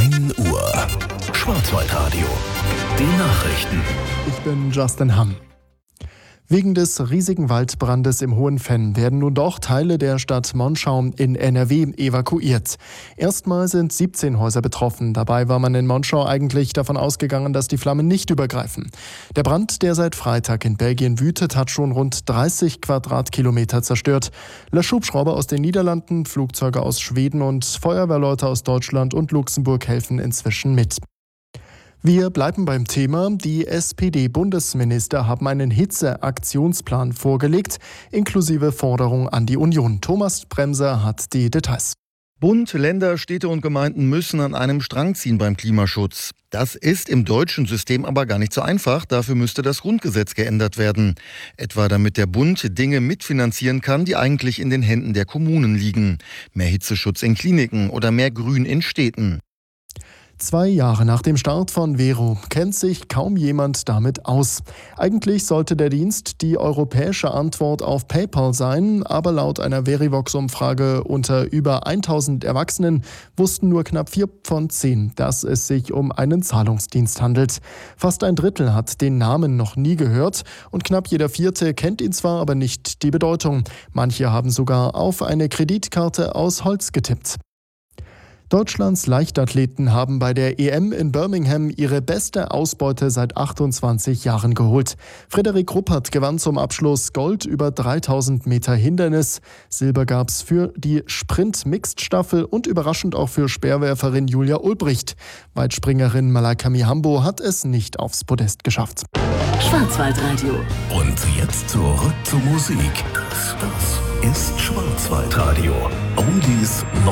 1 Uhr. Schwarzwaldradio. Die Nachrichten. Ich bin Justin Hamm. Wegen des riesigen Waldbrandes im Hohenfenn werden nun doch Teile der Stadt Monschau in NRW evakuiert. Erstmal sind 17 Häuser betroffen. Dabei war man in Monschau eigentlich davon ausgegangen, dass die Flammen nicht übergreifen. Der Brand, der seit Freitag in Belgien wütet, hat schon rund 30 Quadratkilometer zerstört. Löschhubschrauber aus den Niederlanden, Flugzeuge aus Schweden und Feuerwehrleute aus Deutschland und Luxemburg helfen inzwischen mit. Wir bleiben beim Thema. Die SPD-Bundesminister haben einen Hitzeaktionsplan vorgelegt, inklusive Forderung an die Union. Thomas Bremser hat die Details. Bund, Länder, Städte und Gemeinden müssen an einem Strang ziehen beim Klimaschutz. Das ist im deutschen System aber gar nicht so einfach. Dafür müsste das Grundgesetz geändert werden. Etwa damit der Bund Dinge mitfinanzieren kann, die eigentlich in den Händen der Kommunen liegen. Mehr Hitzeschutz in Kliniken oder mehr Grün in Städten. 2 Jahre nach dem Start von Vero kennt sich kaum jemand damit aus. Eigentlich sollte der Dienst die europäische Antwort auf PayPal sein, aber laut einer Verivox-Umfrage unter über 1000 Erwachsenen wussten nur knapp 4 von 10, dass es sich um einen Zahlungsdienst handelt. Fast ein Drittel hat den Namen noch nie gehört und knapp jeder Vierte kennt ihn zwar, aber nicht die Bedeutung. Manche haben sogar auf eine Kreditkarte aus Holz getippt. Deutschlands Leichtathleten haben bei der EM in Birmingham ihre beste Ausbeute seit 28 Jahren geholt. Frederik Ruppert gewann zum Abschluss Gold über 3000 Meter Hindernis. Silber gab's für die Sprint-Mixed-Staffel und überraschend auch für Speerwerferin Julia Ulbricht. Weitspringerin Malaika Mihambo hat es nicht aufs Podest geschafft. Schwarzwaldradio. Und jetzt zurück zur Musik. Das ist Schwarzwaldradio. Oldies